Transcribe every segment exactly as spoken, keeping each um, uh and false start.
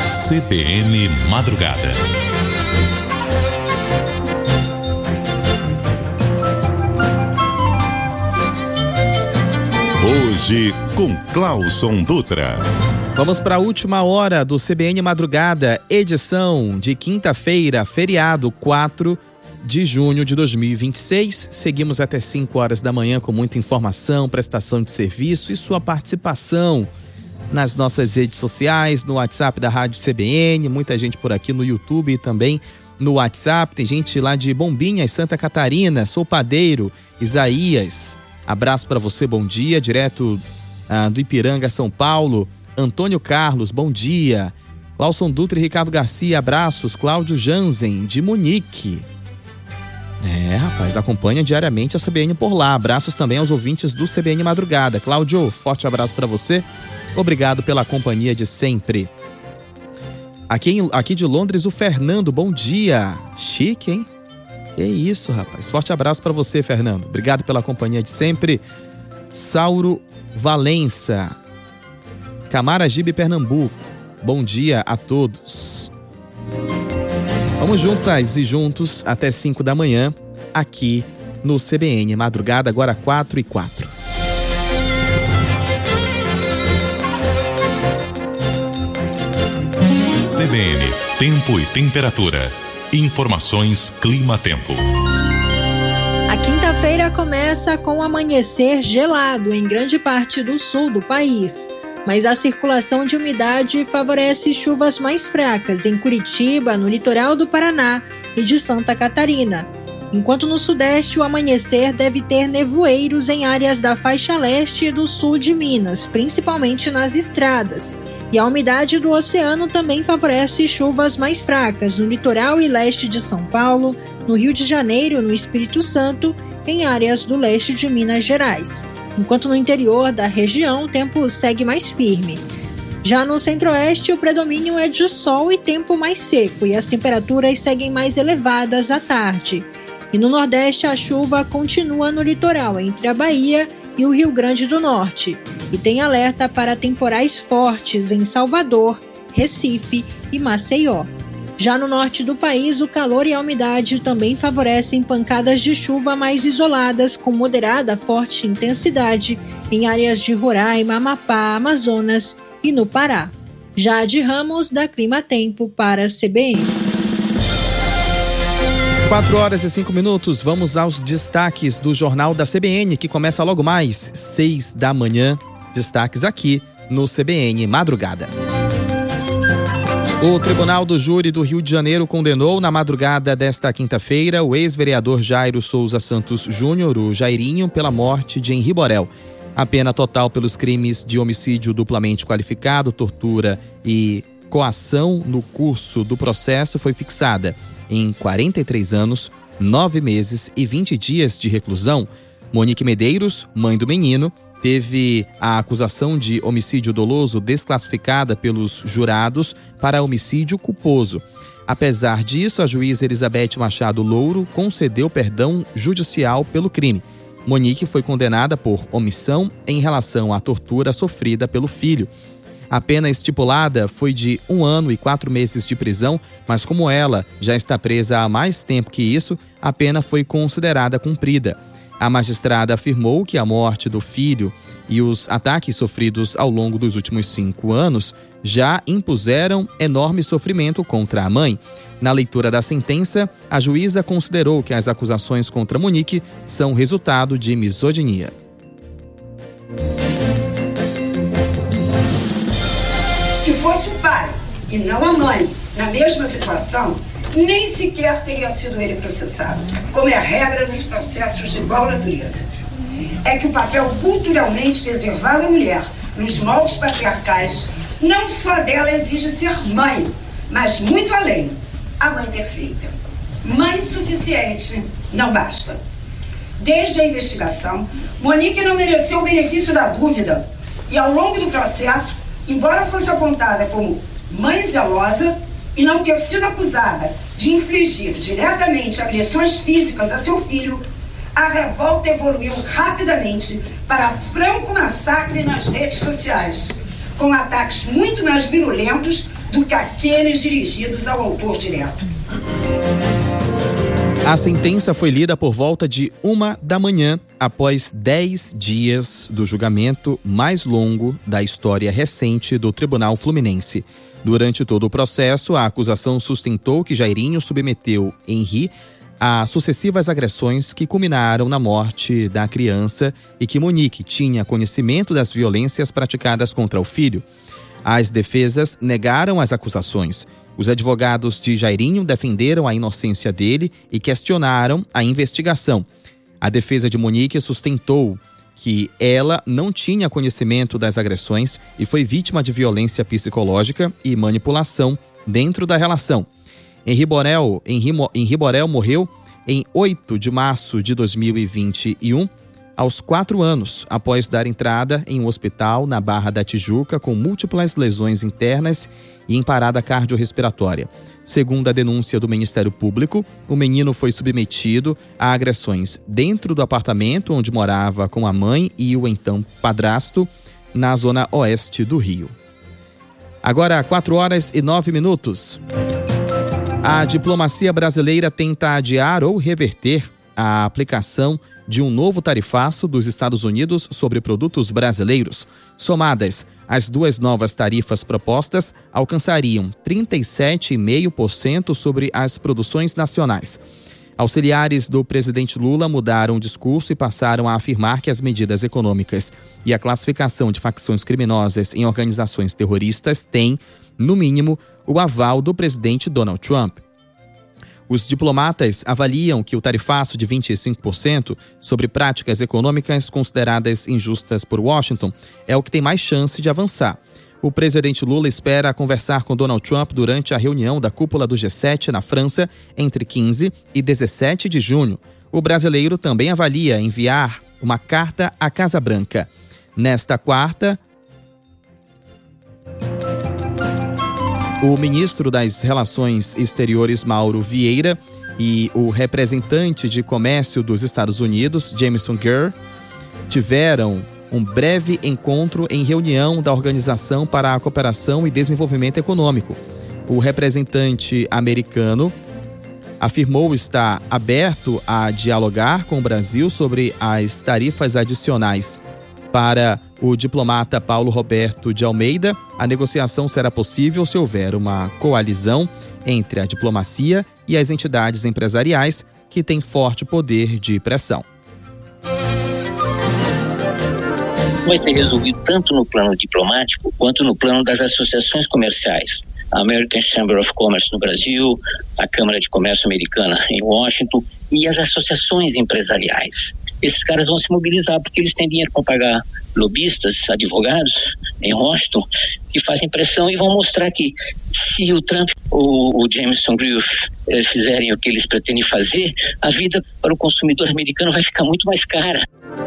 C B N Madrugada. Hoje com Clauson Dutra. Vamos para a última hora do C B N Madrugada, edição de quinta-feira, feriado quatro de junho de dois mil e vinte e seis. Seguimos até cinco horas da manhã com muita informação, prestação de serviço e sua participação nas nossas redes sociais, no WhatsApp da Rádio C B N, muita gente por aqui no YouTube e também no WhatsApp. Tem gente lá de Bombinhas, Santa Catarina, sou padeiro, Isaías. Abraço para você, bom dia, direto ah, do Ipiranga, São Paulo. Antônio Carlos, bom dia. Clauson Dutra e Ricardo Garcia, abraços. Cláudio Jansen, de Munique. É, rapaz, acompanha diariamente a C B N por lá. Abraços também aos ouvintes do C B N Madrugada. Cláudio, forte abraço para você. Obrigado pela companhia de sempre. Aqui, em, aqui de Londres, o Fernando, bom dia. Chique, hein? Que isso, rapaz. Forte abraço para você, Fernando. Obrigado pela companhia de sempre. Sauro Valença, Camaragibe, Pernambuco. Bom dia a todos. Vamos juntas e juntos até cinco da manhã, aqui no C B N Madrugada, agora quatro e quatro. C B N, tempo e temperatura. Informações Clima-Tempo. A quinta-feira começa com um amanhecer gelado em grande parte do sul do país, mas a circulação de umidade favorece chuvas mais fracas em Curitiba, no litoral do Paraná e de Santa Catarina. Enquanto no sudeste o amanhecer deve ter nevoeiros em áreas da faixa leste e do sul de Minas, principalmente nas estradas. E a umidade do oceano também favorece chuvas mais fracas no litoral e leste de São Paulo, no Rio de Janeiro, no Espírito Santo, em áreas do leste de Minas Gerais. Enquanto no interior da região o tempo segue mais firme. Já no centro-oeste o predomínio é de sol e tempo mais seco e as temperaturas seguem mais elevadas à tarde. E no nordeste a chuva continua no litoral entre a Bahia e o Rio Grande do Norte. E tem alerta para temporais fortes em Salvador, Recife e Maceió. Já no norte do país, o calor e a umidade também favorecem pancadas de chuva mais isoladas com moderada a forte intensidade em áreas de Roraima, Amapá, Amazonas e no Pará. Jade Ramos, da Clima-Tempo, para a C B N. quatro horas e cinco minutos, vamos aos destaques do Jornal da C B N, que começa logo mais, seis da manhã. Destaques aqui no C B N Madrugada. O Tribunal do Júri do Rio de Janeiro condenou na madrugada desta quinta-feira o ex-vereador Jairo Souza Santos Júnior, o Jairinho, pela morte de Henri Borel. A pena total pelos crimes de homicídio duplamente qualificado, tortura e coação no curso do processo foi fixada em quarenta e três anos, nove meses e vinte dias de reclusão. Monique Medeiros, mãe do menino, teve a acusação de homicídio doloso desclassificada pelos jurados para homicídio culposo. Apesar disso, a juíza Elizabeth Machado Louro concedeu perdão judicial pelo crime. Monique foi condenada por omissão em relação à tortura sofrida pelo filho. A pena estipulada foi de um ano e quatro meses de prisão, mas como ela já está presa há mais tempo que isso, a pena foi considerada cumprida. A magistrada afirmou que a morte do filho e os ataques sofridos ao longo dos últimos cinco anos já impuseram enorme sofrimento contra a mãe. Na leitura da sentença, a juíza considerou que as acusações contra Monique são resultado de misoginia. Que fosse o pai e não a mãe na mesma situação, nem sequer teria sido ele processado, como é a regra nos processos de igual natureza. É que o papel culturalmente reservado à mulher nos moldes patriarcais não só dela exige ser mãe, mas muito além, a mãe perfeita. Mãe suficiente não basta. Desde a investigação, Monique não mereceu o benefício da dúvida e ao longo do processo, embora fosse apontada como mãe zelosa e não ter sido acusada de infligir diretamente agressões físicas a seu filho, a revolta evoluiu rapidamente para franco massacre nas redes sociais, com ataques muito mais virulentos do que aqueles dirigidos ao autor direto. A sentença foi lida por volta de uma da manhã, após dez dias do julgamento mais longo da história recente do Tribunal Fluminense. Durante todo o processo, a acusação sustentou que Jairinho submeteu Henri a sucessivas agressões que culminaram na morte da criança e que Monique tinha conhecimento das violências praticadas contra o filho. As defesas negaram as acusações. Os advogados de Jairinho defenderam a inocência dele e questionaram a investigação. A defesa de Monique sustentou que ela não tinha conhecimento das agressões e foi vítima de violência psicológica e manipulação dentro da relação. Henri Borel, Henri, Henri Borel morreu em oito de março de dois mil e vinte e um, aos quatro anos, após dar entrada em um hospital na Barra da Tijuca com múltiplas lesões internas e em parada cardiorrespiratória. Segundo a denúncia do Ministério Público, o menino foi submetido a agressões dentro do apartamento onde morava com a mãe e o então padrasto, na zona oeste do Rio. Agora, quatro horas e nove minutos. A diplomacia brasileira tenta adiar ou reverter a aplicação de um novo tarifaço dos Estados Unidos sobre produtos brasileiros. Somadas, as duas novas tarifas propostas alcançariam trinta e sete vírgula cinco por cento sobre as produções nacionais. Auxiliares do presidente Lula mudaram o discurso e passaram a afirmar que as medidas econômicas e a classificação de facções criminosas em organizações terroristas têm, no mínimo, o aval do presidente Donald Trump. Os diplomatas avaliam que o tarifaço de vinte e cinco por cento sobre práticas econômicas consideradas injustas por Washington é o que tem mais chance de avançar. O presidente Lula espera conversar com Donald Trump durante a reunião da cúpula do G sete na França entre quinze e dezessete de junho. O brasileiro também avalia enviar uma carta à Casa Branca. Nesta quarta, o ministro das Relações Exteriores, Mauro Vieira, e o representante de comércio dos Estados Unidos, Jamieson Greer, tiveram um breve encontro em reunião da Organização para a Cooperação e Desenvolvimento Econômico. O representante americano afirmou estar aberto a dialogar com o Brasil sobre as tarifas adicionais. Para o diplomata Paulo Roberto de Almeida, a negociação será possível se houver uma coalizão entre a diplomacia e as entidades empresariais que têm forte poder de pressão. Vai ser resolvido tanto no plano diplomático quanto no plano das associações comerciais. A American Chamber of Commerce no Brasil, a Câmara de Comércio Americana em Washington e as associações empresariais. Esses caras vão se mobilizar porque eles têm dinheiro para pagar lobistas, advogados em Washington, que fazem pressão e vão mostrar que se o Trump ou o Jamieson Greer eh, fizerem o que eles pretendem fazer, a vida para o consumidor americano vai ficar muito mais cara.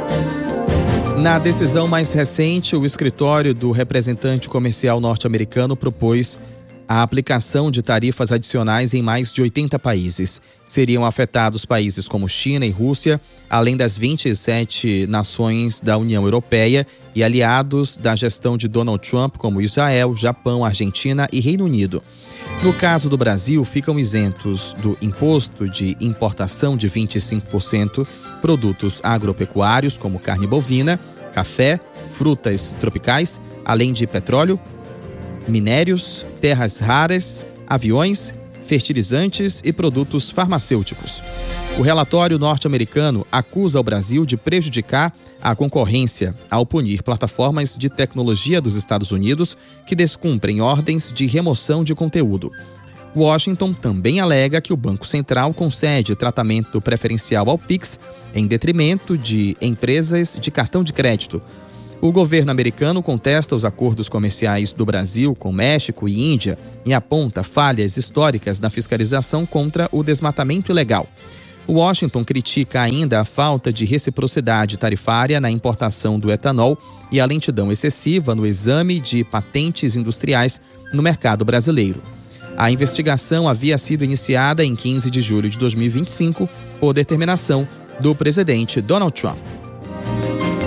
Na decisão mais recente, o escritório do representante comercial norte-americano propôs a aplicação de tarifas adicionais em mais de oitenta países. Seriam afetados países como China e Rússia, além das vinte e sete nações da União Europeia e aliados da gestão de Donald Trump, como Israel, Japão, Argentina e Reino Unido. No caso do Brasil, ficam isentos do imposto de importação de vinte e cinco por cento produtos agropecuários, como carne bovina, café, frutas tropicais, além de petróleo, minérios, terras raras, aviões, fertilizantes e produtos farmacêuticos. O relatório norte-americano acusa o Brasil de prejudicar a concorrência ao punir plataformas de tecnologia dos Estados Unidos que descumprem ordens de remoção de conteúdo. Washington também alega que o Banco Central concede tratamento preferencial ao Pix em detrimento de empresas de cartão de crédito. O governo americano contesta os acordos comerciais do Brasil com México e Índia e aponta falhas históricas na fiscalização contra o desmatamento ilegal. Washington critica ainda a falta de reciprocidade tarifária na importação do etanol e a lentidão excessiva no exame de patentes industriais no mercado brasileiro. A investigação havia sido iniciada em quinze de julho de dois mil e vinte e cinco por determinação do presidente Donald Trump.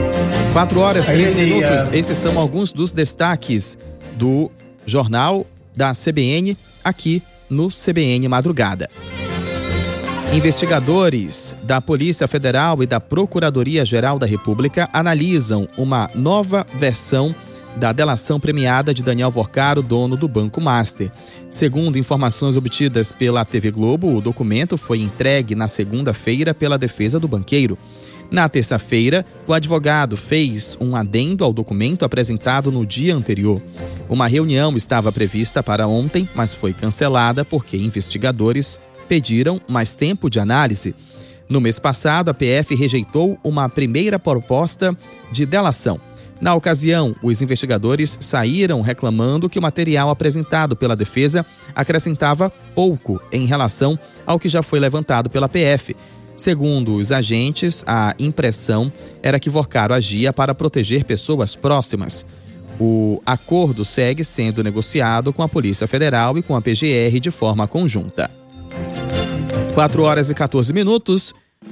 quatro horas e treze minutos. Esses são alguns dos destaques do Jornal da C B N, aqui no C B N Madrugada. Investigadores da Polícia Federal e da Procuradoria-Geral da República analisam uma nova versão da delação premiada de Daniel Vorcaro, dono do Banco Master. Segundo informações obtidas pela T V Globo, o documento foi entregue na segunda-feira pela defesa do banqueiro. Na terça-feira, o advogado fez um adendo ao documento apresentado no dia anterior. Uma reunião estava prevista para ontem, mas foi cancelada porque investigadores pediram mais tempo de análise. No mês passado, a P F rejeitou uma primeira proposta de delação. Na ocasião, os investigadores saíram reclamando que o material apresentado pela defesa acrescentava pouco em relação ao que já foi levantado pela P F. Segundo os agentes, a impressão era que Vorcaro agia para proteger pessoas próximas. O acordo segue sendo negociado com a Polícia Federal e com a P G R de forma conjunta. quatro horas e quatorze minutos.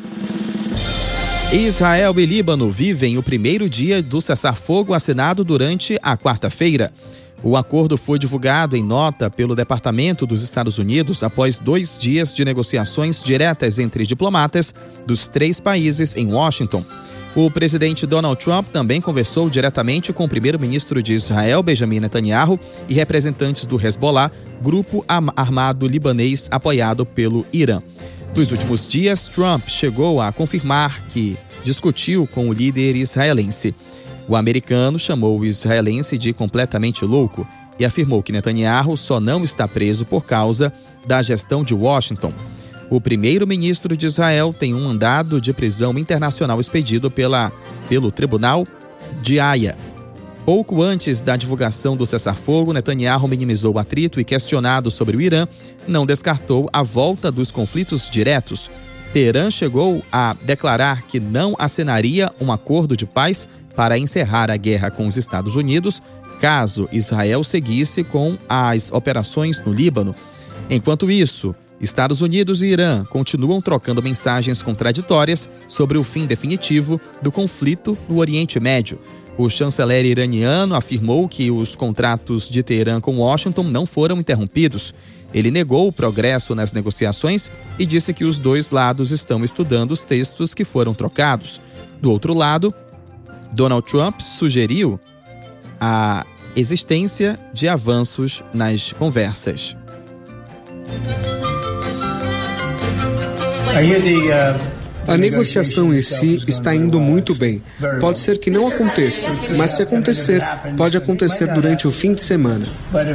Israel e Líbano vivem o primeiro dia do cessar-fogo assinado durante a quarta-feira. O acordo foi divulgado em nota pelo Departamento dos Estados Unidos após dois dias de negociações diretas entre diplomatas dos três países em Washington. O presidente Donald Trump também conversou diretamente com o primeiro-ministro de Israel, Benjamin Netanyahu, e representantes do Hezbollah, grupo armado libanês apoiado pelo Irã. Nos últimos dias, Trump chegou a confirmar que discutiu com o líder israelense. O americano chamou o israelense de completamente louco e afirmou que Netanyahu só não está preso por causa da gestão de Washington. O primeiro-ministro de Israel tem um mandado de prisão internacional expedido pela, pelo Tribunal de Haia. Pouco antes da divulgação do cessar-fogo, Netanyahu minimizou o atrito e, questionado sobre o Irã, não descartou a volta dos conflitos diretos. Teherã chegou a declarar que não assinaria um acordo de paz para encerrar a guerra com os Estados Unidos, caso Israel seguisse com as operações no Líbano. Enquanto isso, Estados Unidos e Irã continuam trocando mensagens contraditórias sobre o fim definitivo do conflito no Oriente Médio. O chanceler iraniano afirmou que os contratos de Teherã com Washington não foram interrompidos. Ele negou o progresso nas negociações e disse que os dois lados estão estudando os textos que foram trocados. Do outro lado, Donald Trump sugeriu a existência de avanços nas conversas. A negociação em si está indo muito bem. Pode ser que não aconteça, mas se acontecer, pode acontecer durante o fim de semana.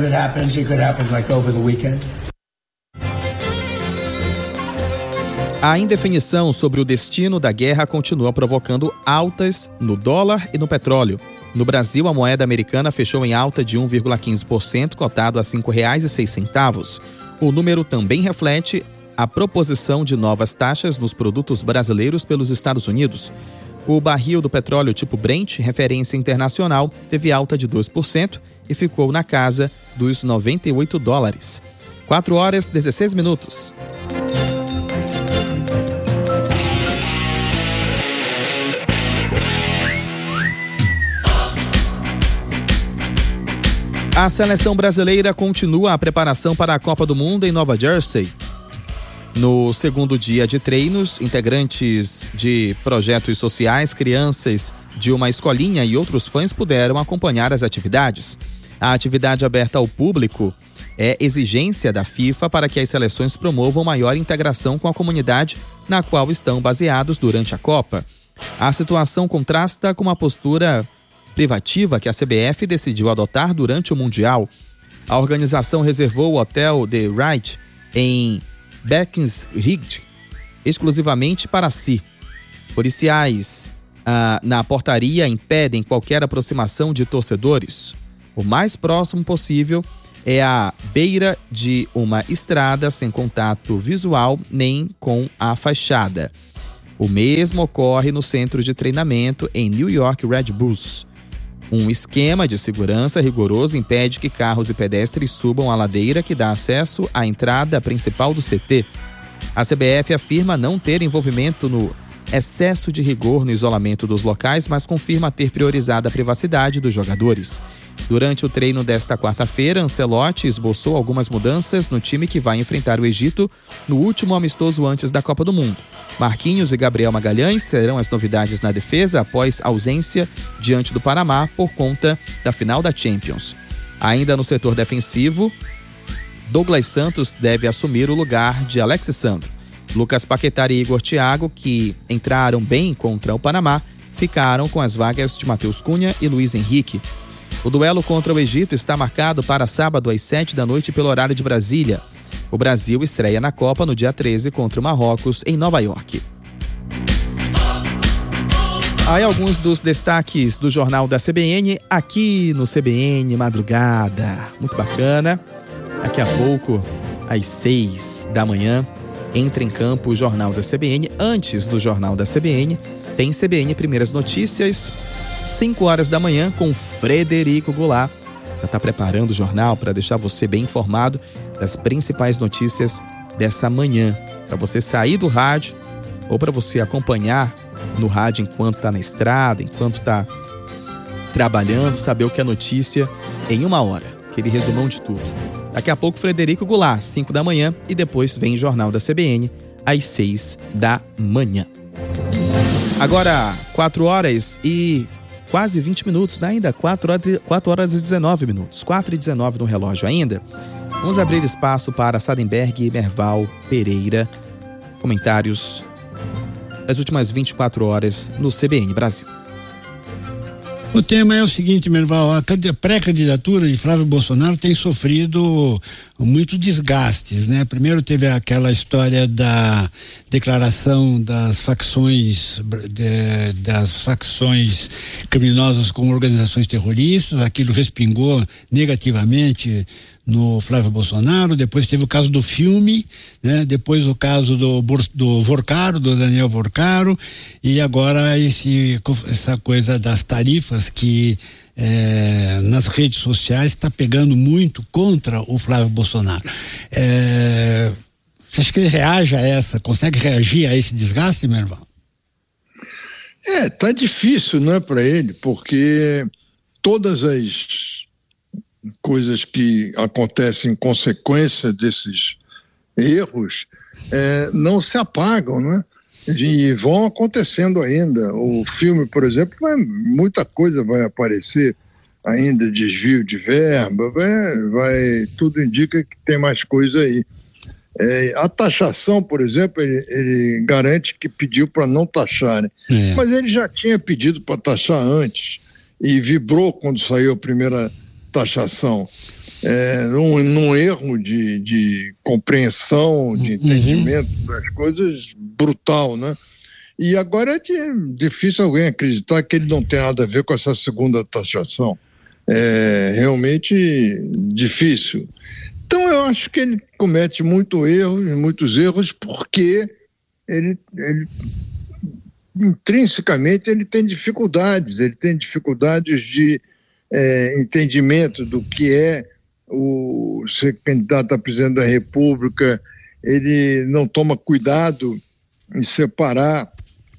A indefinição sobre o destino da guerra continua provocando altas no dólar e no petróleo. No Brasil, a moeda americana fechou em alta de um vírgula quinze por cento, cotado a cinco reais e seis centavos. O número também reflete a proposição de novas taxas nos produtos brasileiros pelos Estados Unidos. O barril do petróleo tipo Brent, referência internacional, teve alta de dois por cento e ficou na casa dos noventa e oito dólares. quatro horas e dezesseis minutos. A seleção brasileira continua a preparação para a Copa do Mundo em Nova Jersey. No segundo dia de treinos, integrantes de projetos sociais, crianças de uma escolinha e outros fãs puderam acompanhar as atividades. A atividade aberta ao público é exigência da FIFA para que as seleções promovam maior integração com a comunidade na qual estão baseados durante a Copa. A situação contrasta com a postura privativa que a C B F decidiu adotar durante o Mundial. A organização reservou o hotel The Wright em Beckensried exclusivamente para si. Policiais ah, na portaria impedem qualquer aproximação de torcedores. O mais próximo possível é a beira de uma estrada sem contato visual nem com a fachada. O mesmo ocorre no centro de treinamento em New York Red Bulls. Um esquema de segurança rigoroso impede que carros e pedestres subam a ladeira que dá acesso à entrada principal do C T. A C B F afirma não ter envolvimento no excesso de rigor no isolamento dos locais, mas confirma ter priorizado a privacidade dos jogadores. Durante o treino desta quarta-feira, Ancelotti esboçou algumas mudanças no time que vai enfrentar o Egito no último amistoso antes da Copa do Mundo. Marquinhos e Gabriel Magalhães serão as novidades na defesa após ausência diante do Panamá por conta da final da Champions. Ainda no setor defensivo, Douglas Santos deve assumir o lugar de Alexis Sandro. Lucas Paquetá e Igor Thiago, que entraram bem contra o Panamá, ficaram com as vagas de Matheus Cunha e Luiz Henrique. O duelo contra o Egito está marcado para sábado às sete da noite pelo horário de Brasília. O Brasil estreia na Copa no dia treze contra o Marrocos, em Nova York. Aí alguns dos destaques do Jornal da C B N, aqui no C B N Madrugada. Muito bacana. Daqui a pouco, às seis da manhã, entra em campo o Jornal da C B N. Antes do Jornal da C B N, tem C B N Primeiras Notícias, cinco horas da manhã, com Frederico Goulart. Já está preparando o jornal para deixar você bem informado das principais notícias dessa manhã. Para você sair do rádio ou para você acompanhar no rádio enquanto está na estrada, enquanto está trabalhando, saber o que é notícia em uma hora. Aquele resumão de tudo. Daqui a pouco, Frederico Goulart, cinco da manhã, e depois vem Jornal da C B N, às seis da manhã. Agora, quatro horas e quase vinte minutos, né? Ainda quatro horas e dezenove minutos. quatro e dezenove no relógio ainda. Vamos abrir espaço para Sadenberg e Merval Pereira. Comentários das últimas vinte e quatro horas no C B N Brasil. O tema é o seguinte, Merval, a pré-candidatura de Flávio Bolsonaro tem sofrido muito desgastes, né? Primeiro teve aquela história da declaração das facções de, das facções criminosas como organizações terroristas, aquilo respingou negativamente no Flávio Bolsonaro. Depois teve o caso do filme, né? Depois o caso do, do Vorcaro, do Daniel Vorcaro, e agora esse, essa coisa das tarifas que é, nas redes sociais está pegando muito contra o Flávio Bolsonaro. É, você acha que ele reage a essa, consegue reagir a esse desgaste, Merval? É, tá difícil, não é, para ele, porque todas as coisas que acontecem em consequência desses erros é, não se apagam, né? E vão acontecendo ainda. O filme, por exemplo, vai, muita coisa vai aparecer ainda, desvio de verba, vai, vai, tudo indica que tem mais coisa aí. É, a taxação, por exemplo, ele, ele garante que pediu para não taxar, né? É. Mas ele já tinha pedido para taxar antes e vibrou quando saiu a primeira taxação, é, num, num erro de, de compreensão, de entendimento uhum. das coisas brutal, né? E agora é difícil alguém acreditar que ele não tem nada a ver com essa segunda taxação. É realmente difícil. Então eu acho que ele comete muito erro, muitos erros, porque ele, ele intrinsecamente ele tem dificuldades, ele tem dificuldades de É, entendimento do que é o ser candidato a presidente da República. Ele não toma cuidado em separar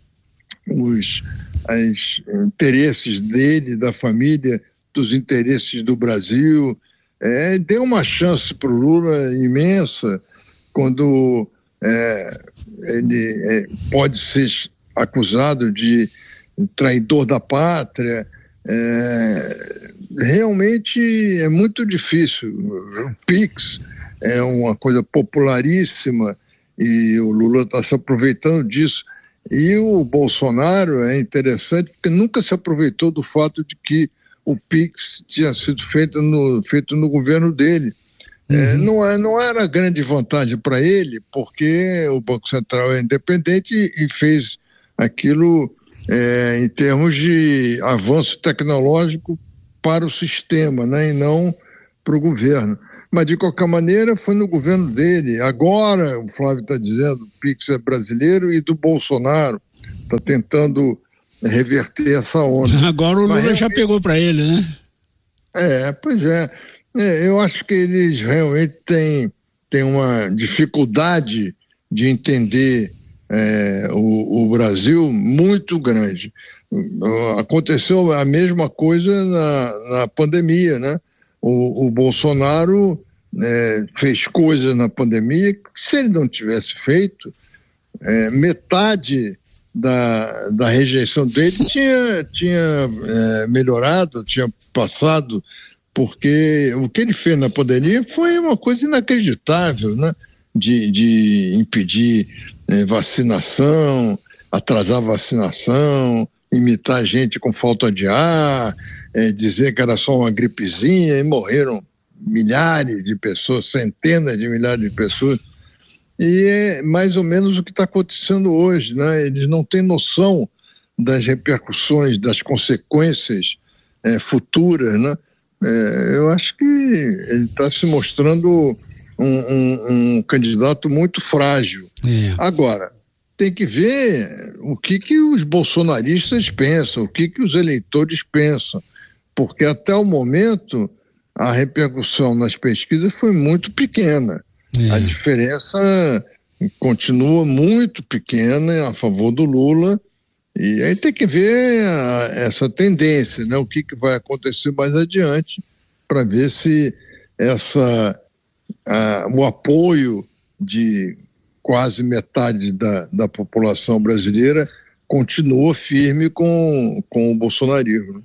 os os interesses dele, da família, dos interesses do Brasil. É, deu uma chance para o Lula imensa quando é, ele é, pode ser acusado de traidor da pátria. É, realmente é muito difícil. O Pix é uma coisa popularíssima e o Lula está se aproveitando disso. E o Bolsonaro é interessante porque nunca se aproveitou do fato de que o Pix tinha sido feito no, feito no governo dele. Uhum. É, não, é, não era grande vantagem para ele, porque o Banco Central é independente e, e fez aquilo É, em termos de avanço tecnológico para o sistema, né, e não para o governo. Mas, de qualquer maneira, foi no governo dele. Agora, o Flávio está dizendo, o Pix é brasileiro e do Bolsonaro. Está tentando reverter essa onda. Agora o Lula realmente já pegou para ele, né? É, pois é. é. Eu acho que eles realmente têm, têm uma dificuldade de entender é, o, o Brasil muito grande. Aconteceu a mesma coisa na, na pandemia, né? O, o Bolsonaro é, fez coisas na pandemia que, se ele não tivesse feito, é, metade da, da rejeição dele tinha, tinha é, melhorado, tinha passado, porque o que ele fez na pandemia foi uma coisa inacreditável, né? De, de impedir é, vacinação, atrasar vacinação, imitar gente com falta de ar, é, dizer que era só uma gripezinha, e morreram milhares de pessoas, centenas de milhares de pessoas. E é mais ou menos o que está acontecendo hoje, né? Eles não têm noção das repercussões, das consequências é, futuras, né? É, eu acho que ele está se mostrando um, um, um candidato muito frágil. É. Agora, tem que ver o que, que os bolsonaristas pensam, o que, que os eleitores pensam, porque até o momento a repercussão nas pesquisas foi muito pequena. É. A diferença continua muito pequena a favor do Lula, e aí tem que ver a, essa tendência, né? O que, que vai acontecer mais adiante, para ver se essa, a, o apoio de quase metade da, da população brasileira continua firme com, com o bolsonarismo.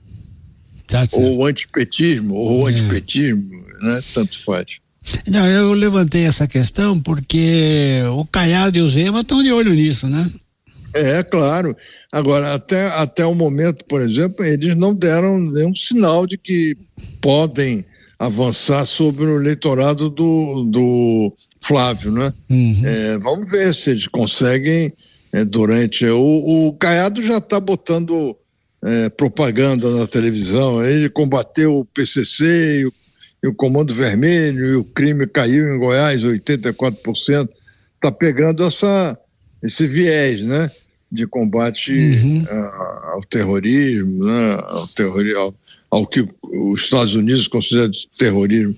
Tá, ou o antipetismo, ou o é. antipetismo, né? Tanto faz. Não, eu levantei essa questão porque o Caiado e o Zema estão de olho nisso, né? É, claro. Agora, até, até o momento, por exemplo, eles não deram nenhum sinal de que podem avançar sobre o eleitorado do, do Flávio, né? Uhum. É, vamos ver se eles conseguem é, durante... O, o Caiado já está botando é, propaganda na televisão, ele combateu o P C C e o, e o Comando Vermelho, e o crime caiu em Goiás, oitenta e quatro por cento. Está pegando essa, esse viés, né? De combate uhum. a, ao terrorismo, né? ao, terrori, ao, ao que os Estados Unidos consideram de terrorismo.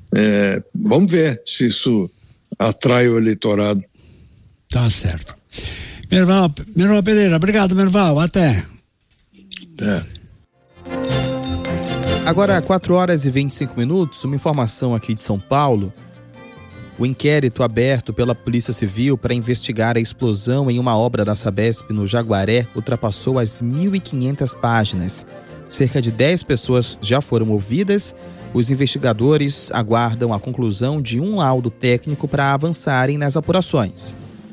É, vamos ver se isso atrai o eleitorado. Tá certo. Merval, Merval Pereira, obrigado, Merval, até. É. Agora, quatro horas e vinte e cinco minutos, uma informação aqui de São Paulo. O inquérito aberto pela Polícia Civil para investigar a explosão em uma obra da Sabesp no Jaguaré ultrapassou as mil e quinhentas páginas. Cerca de dez pessoas já foram ouvidas. Os investigadores aguardam a conclusão de um laudo técnico para avançarem nas apurações.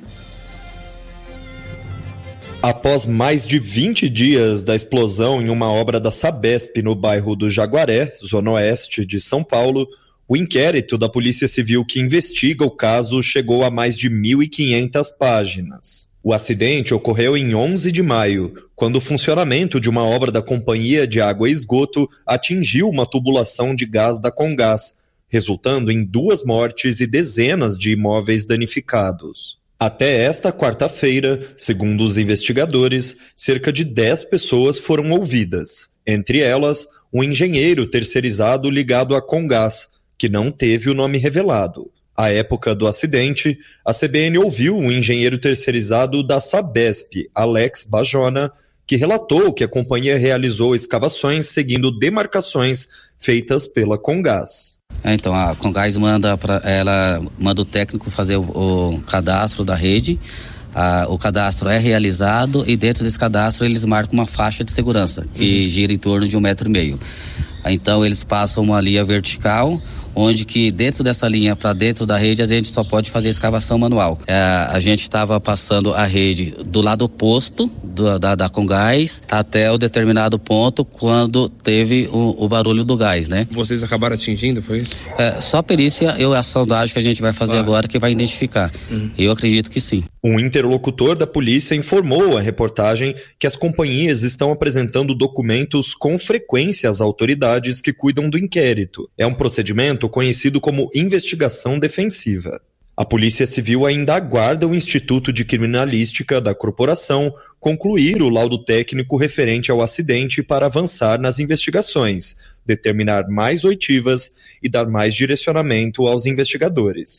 Após mais de vinte dias da explosão em uma obra da Sabesp no bairro do Jaguaré, zona oeste de São Paulo, o inquérito da Polícia Civil que investiga o caso chegou a mais de mil e quinhentas páginas. O acidente ocorreu em onze de maio, quando o funcionamento de uma obra da Companhia de Água e Esgoto atingiu uma tubulação de gás da Comgás, resultando em duas mortes e dezenas de imóveis danificados. Até esta quarta-feira, segundo os investigadores, cerca de dez pessoas foram ouvidas, entre elas um engenheiro terceirizado ligado à Comgás, que não teve o nome revelado. À época do acidente, a C B N ouviu um engenheiro terceirizado da Sabesp, Alex Bajona, que relatou que a companhia realizou escavações seguindo demarcações feitas pela Comgás. É, então, a Comgás manda, pra, ela manda o técnico fazer o, o cadastro da rede, a, o cadastro é realizado e dentro desse cadastro eles marcam uma faixa de segurança, que uhum. gira em torno de um metro e meio. Então, eles passam uma linha vertical, onde que dentro dessa linha para dentro da rede a gente só pode fazer escavação manual. É, a gente estava passando a rede do lado oposto do, da, da Comgás até o determinado ponto quando teve o, o barulho do gás, né? Vocês acabaram atingindo, foi isso? É, só a perícia e a sondagem que a gente vai fazer ah. agora que vai identificar. Uhum. Eu acredito que sim. Um interlocutor da polícia informou à reportagem que as companhias estão apresentando documentos com frequência às autoridades que cuidam do inquérito. É um procedimento conhecido como investigação defensiva. A Polícia Civil ainda aguarda o Instituto de Criminalística da corporação concluir o laudo técnico referente ao acidente para avançar nas investigações, determinar mais oitivas e dar mais direcionamento aos investigadores.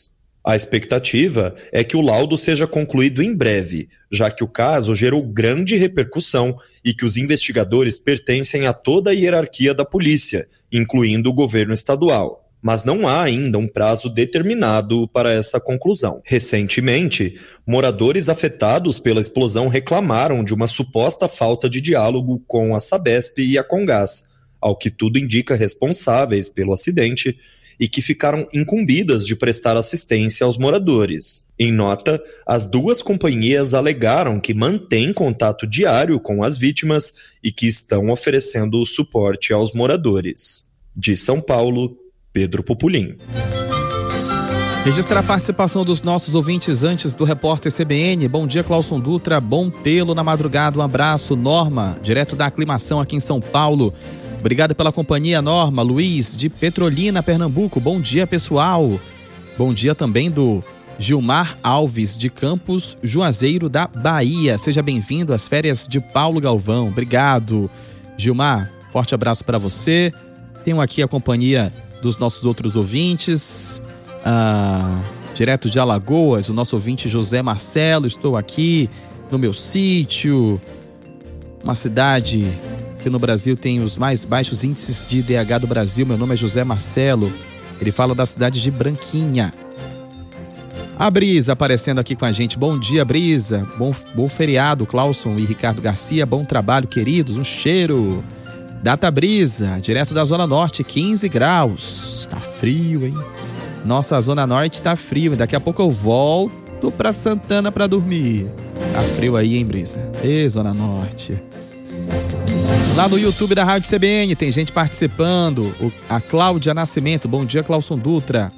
A expectativa é que o laudo seja concluído em breve, já que o caso gerou grande repercussão e que os investigadores pertencem a toda a hierarquia da polícia, incluindo o governo estadual. Mas não há ainda um prazo determinado para essa conclusão. Recentemente, moradores afetados pela explosão reclamaram de uma suposta falta de diálogo com a Sabesp e a Comgás, ao que tudo indica responsáveis pelo acidente, e que ficaram incumbidas de prestar assistência aos moradores. Em nota, as duas companhias alegaram que mantêm contato diário com as vítimas e que estão oferecendo suporte aos moradores. De São Paulo, Pedro Pupulim. Registrar a participação dos nossos ouvintes antes do repórter C B N. Bom dia, Clauson Dutra. Bom tê-lo na madrugada. Um abraço, Norma, direto da aclimação aqui em São Paulo. Obrigado pela companhia, Norma. Luiz, de Petrolina, Pernambuco. Bom dia, pessoal. Bom dia também do Gilmar Alves, de Campos Juazeiro, da Bahia. Seja bem-vindo às férias de Paulo Galvão. Obrigado, Gilmar. Forte abraço para você. Tenho aqui a companhia dos nossos outros ouvintes. Ah, direto de Alagoas, o nosso ouvinte José Marcelo. Estou aqui no meu sítio, uma cidade que no Brasil tem os mais baixos índices de I D H do Brasil. Meu nome é José Marcelo. Ele fala da cidade de Branquinha. A Brisa aparecendo aqui com a gente. Bom dia, Brisa. Bom, bom feriado, Clauson e Ricardo Garcia. Bom trabalho, queridos. Um cheiro. Data Brisa, direto da Zona Norte, quinze graus. Tá frio, hein? Nossa, a Zona Norte tá frio. Daqui a pouco eu volto pra Santana pra dormir. Tá frio aí, hein, Brisa? Ê, Zona Norte. Lá no YouTube da Rádio C B N tem gente participando. O, a Cláudia Nascimento. Bom dia, Clauson Dutra.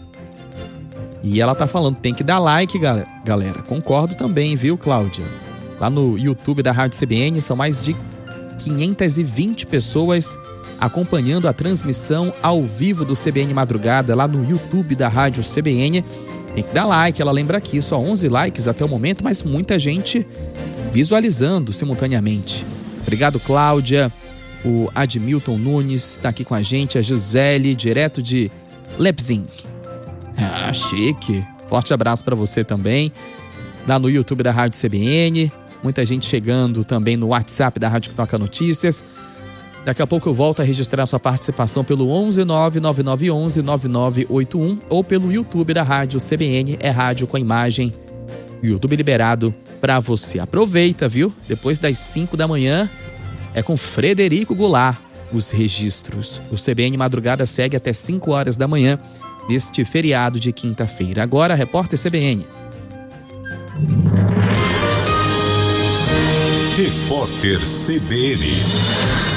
E ela tá falando, tem que dar like, galera. Concordo também, viu, Cláudia? Lá no YouTube da Rádio C B N são mais de quinhentas e vinte pessoas acompanhando a transmissão ao vivo do C B N Madrugada lá no YouTube da Rádio C B N. Tem que dar like, ela lembra aqui, só onze likes até o momento, mas muita gente visualizando simultaneamente. Obrigado, Cláudia. O Admilton Nunes está aqui com a gente, a Gisele, direto de Leipzig. Ah, chique. Forte abraço para você também. Lá no YouTube da Rádio C B N. Muita gente chegando também no WhatsApp da Rádio que Toca Notícias. Daqui a pouco eu volto a registrar sua participação pelo onze nove nove nove onze nove nove oito um ou pelo YouTube da Rádio C B N. É rádio com imagem. YouTube liberado para você. Aproveita, viu? Depois das cinco da manhã é com Frederico Goulart os registros. O C B N Madrugada segue até cinco horas da manhã neste feriado de quinta-feira. Agora, repórter C B N. Repórter C B N.